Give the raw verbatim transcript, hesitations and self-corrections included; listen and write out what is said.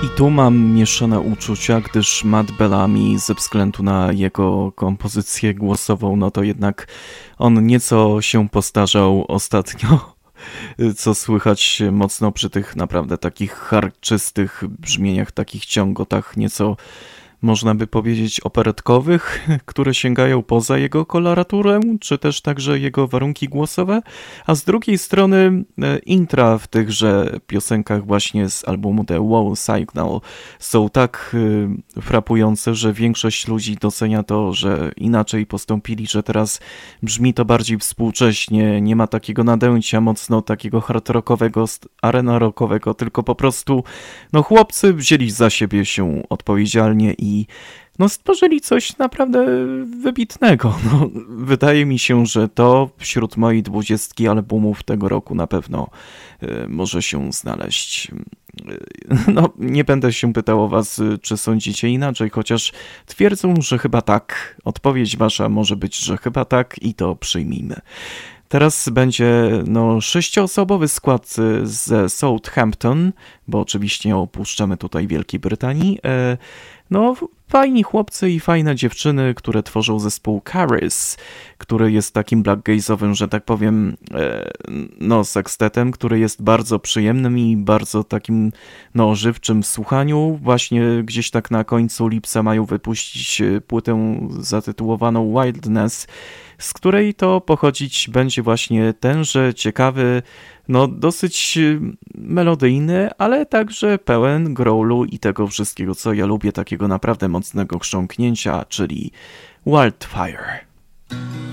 I tu mam mieszane uczucia, gdyż Matt Bellamy ze względu na jego kompozycję głosową, no to jednak on nieco się postarzał ostatnio, co słychać mocno przy tych naprawdę takich harczystych brzmieniach, takich ciągotach, nieco można by powiedzieć operetkowych, które sięgają poza jego koloraturę, czy też także jego warunki głosowe, a z drugiej strony intra w tychże piosenkach właśnie z albumu The Wow Signal są tak frapujące, że większość ludzi docenia to, że inaczej postąpili, że teraz brzmi to bardziej współcześnie, nie ma takiego nadęcia mocno takiego hard rockowego, arena rockowego, tylko po prostu no chłopcy wzięli za siebie się odpowiedzialnie i no stworzyli coś naprawdę wybitnego. No, wydaje mi się, że to wśród mojej dwudziestki albumów tego roku na pewno y, może się znaleźć. No, nie będę się pytał o was, czy sądzicie inaczej, chociaż twierdzą, że chyba tak. Odpowiedź wasza może być, że chyba tak i to przyjmijmy. Teraz będzie no, sześcioosobowy skład ze Southampton, bo oczywiście nie opuszczamy tutaj Wielkiej Brytanii. No, fajni chłopcy i fajne dziewczyny, które tworzą zespół Caris, który jest takim blackgaze'owym, że tak powiem, no, sekstetem, który jest bardzo przyjemnym i bardzo takim, no, żywczym w słuchaniu. Właśnie gdzieś tak na końcu lipca mają wypuścić płytę zatytułowaną Wildness, z której to pochodzić będzie właśnie tenże ciekawy, no dosyć melodyjny, ale także pełen growlu i tego wszystkiego, co ja lubię, takiego naprawdę mocnego chrząknięcia, czyli Wildfire.